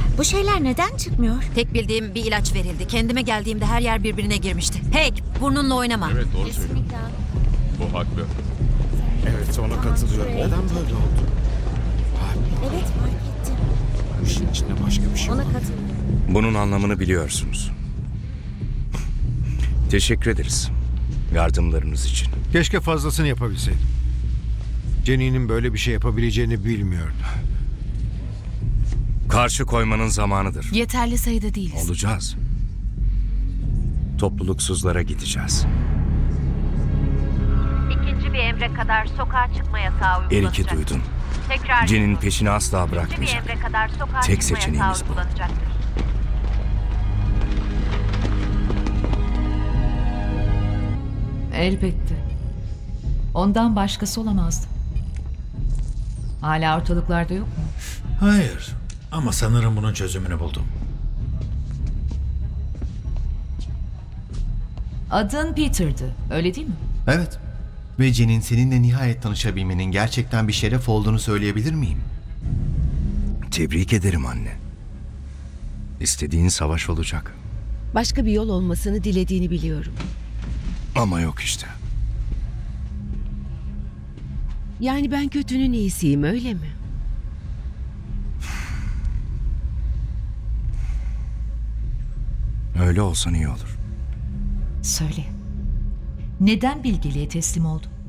Bu şeyler neden çıkmıyor? Tek bildiğim bir ilaç verildi. Kendime geldiğimde her yer birbirine girmişti. Hey, burnunla oynama. Evet doğru söylüyor. Kesinlikle abi. Bu haklı. Evet, ona katılıyorum. şuraya Neden gittim. böyle oldu? Evet fark ettim. Bu işin içinde başka bir şey Ona var. katılıyorum. Bunun anlamını biliyorsunuz. Teşekkür ederiz. Yardımlarınız için. Keşke fazlasını yapabilseydim. Jenny'nin böyle bir şey yapabileceğini bilmiyordum. Karşı koymanın zamanıdır. Yeterli sayıda değiliz. Olacağız. Topluluksuzlara gideceğiz. İkinci bir emre kadar sokağa çıkma yasağı uygulanacak. Erik'i duydun. Tekrar Jenny'nin peşini asla bırakmayacak. emre kadar sokağa Tek çıkma seçeneğimiz yasağı bu. uygulanacaktır. Elbette. Ondan başkası olamazdı. Hala ortalıklarda yok mu? Hayır. Ama sanırım bunun çözümünü buldum. Adın Peter'dı, öyle değil mi? Evet. Ve Jen'in seninle nihayet tanışabilmenin gerçekten bir şeref olduğunu söyleyebilir miyim? Tebrik ederim anne. İstediğin savaş olacak. Başka bir yol olmasını dilediğini biliyorum. Ama yok işte. Yani ben kötünün iyisiyim, öyle mi? Öyle olsan iyi olur. Söyle. Neden bilgeliğe teslim oldun?